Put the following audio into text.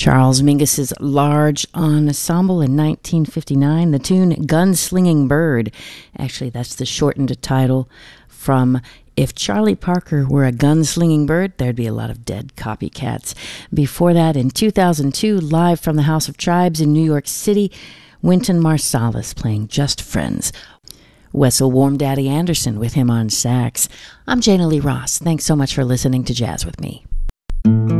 Charles Mingus's large ensemble in 1959, the tune Gunslinging Bird. Actually, that's the shortened title from If Charlie Parker Were a Gunslinging Bird, there'd be a lot of dead copycats. Before that, in 2002, live from the House of Tribes in New York City, Wynton Marsalis playing Just Friends. Wessel Warm Daddy Anderson with him on sax. I'm Jana Lee Ross. Thanks so much for listening to Jazz with Me.